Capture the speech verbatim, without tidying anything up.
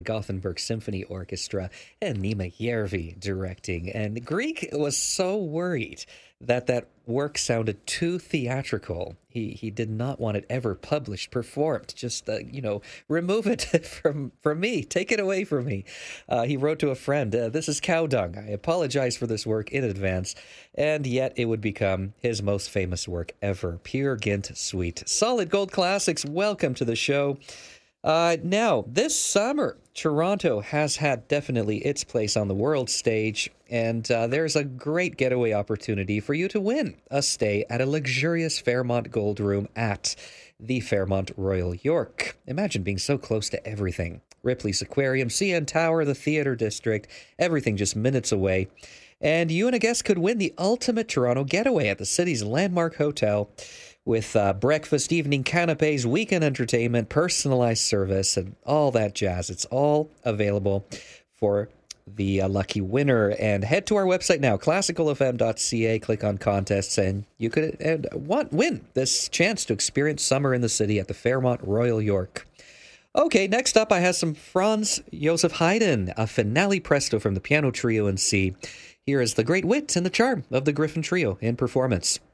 Gothenburg Symphony Orchestra, and Nima Järvi directing. And Grieg was so worried that that work sounded too theatrical. He he did not want it ever published, performed. Just uh, you know, remove it from from me. Take it away from me. Uh, he wrote to a friend, uh, "This is cow dung. I apologize for this work in advance." And yet it would become his most famous work ever. Peer Gynt Suite. Solid Gold Classics. Welcome to the show. Uh, now, this summer, Toronto has had definitely its place on the world stage, and uh, there's a great getaway opportunity for you to win a stay at a luxurious Fairmont Gold Room at the Fairmont Royal York. Imagine being so close to everything. Ripley's Aquarium, C N Tower, the Theatre District, everything just minutes away. And you and a guest could win the ultimate Toronto getaway at the city's landmark hotel, with uh, breakfast, evening canapes, weekend entertainment, personalized service, and all that jazz. It's all available for the uh, lucky winner. And head to our website now, classical f m dot c a, click on contests, and you could uh, want, win this chance to experience summer in the city at the Fairmont Royal York. Okay, next up I have some Franz Joseph Haydn, a finale presto from the Piano Trio in C. Here is the great wit and the charm of the Griffin Trio in performance.